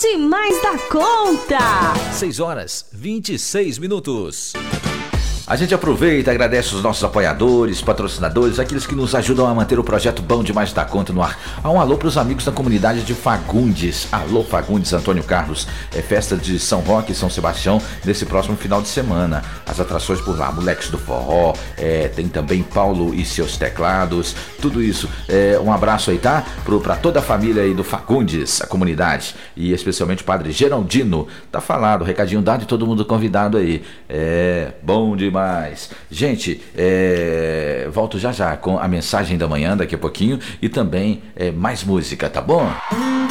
demais da conta. 6h26. A gente aproveita e agradece os nossos apoiadores, patrocinadores, aqueles que nos ajudam a manter o projeto Bom Demais da Conta no ar. Um alô para os amigos da comunidade de Fagundes. Alô Fagundes, Antônio Carlos. É festa de São Roque e São Sebastião nesse próximo final de semana. As atrações por lá, Moleques do Forró, tem também Paulo e seus teclados, tudo isso. Um abraço aí, tá? Para toda a família aí do Fagundes, a comunidade, e especialmente o Padre Geraldino. Tá falado, recadinho dado e todo mundo convidado aí. Bom demais. Gente, volto já com a mensagem da manhã daqui a pouquinho e também mais música, tá bom?